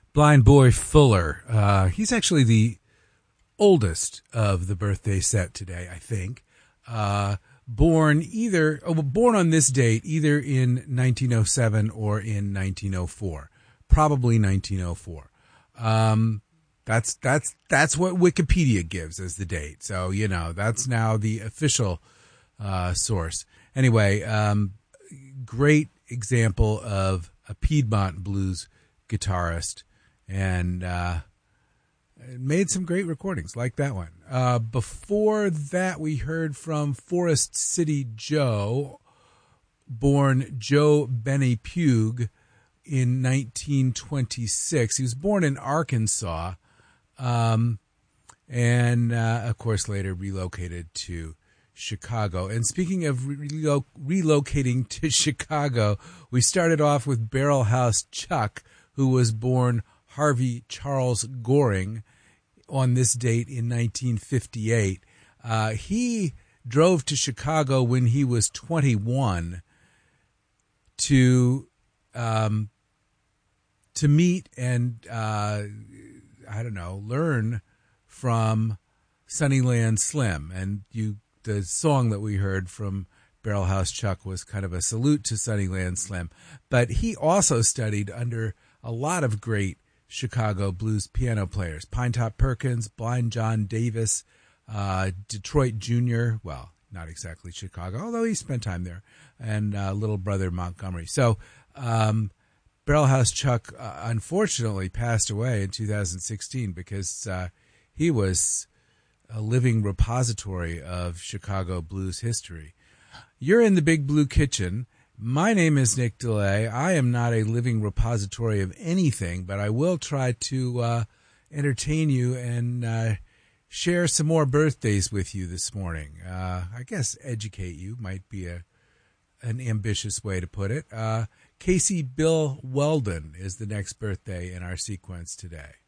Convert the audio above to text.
Blind Boy Fuller. He's actually the oldest of the birthday set today, I think. Born on this date, either in 1907 or in 1904. Probably 1904. That's what Wikipedia gives as the date. So, that's now the official source. Anyway, great example of a Piedmont blues guitarist, and made some great recordings like that one. Before that, we heard from Forest City Joe, born Joe Benny Pugh in 1926. He was born in Arkansas, and of course later relocated to Chicago. And speaking of relocating to Chicago, we started off with Barrel House Chuck, who was born Harvey Charles Goring on this date in 1958. He drove to Chicago when he was 21 to meet and, learn from Sunnyland Slim. And the song that we heard from Barrel House Chuck was kind of a salute to Sunnyland Slim. But he also studied under a lot of great Chicago blues piano players: Pinetop Perkins, Blind John Davis, Detroit Jr., well, not exactly Chicago, although he spent time there, and Little Brother Montgomery. So Barrel House Chuck unfortunately passed away in 2016 because he was a living repository of Chicago blues history. You're in the Big Blue Kitchen. My name is Nick DeLay. I am not a living repository of anything, but I will try to entertain you and share some more birthdays with you this morning. I guess educate you might be an ambitious way to put it. Casey Bill Weldon is the next birthday in our sequence today.